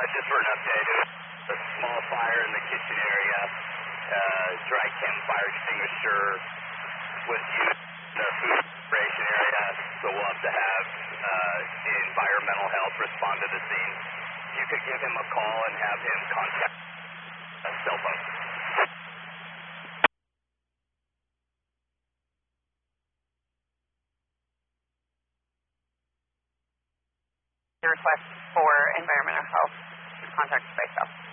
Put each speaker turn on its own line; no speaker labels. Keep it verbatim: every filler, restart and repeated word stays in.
just for an update, it was a small fire in the kitchen area. Uh, dry chem fire extinguisher was used in our food preparation area, so we'll have to have uh, environmental health respond to the scene. You could give him a call and have him contact a cell phone.
The request for environmental health contact Spicel.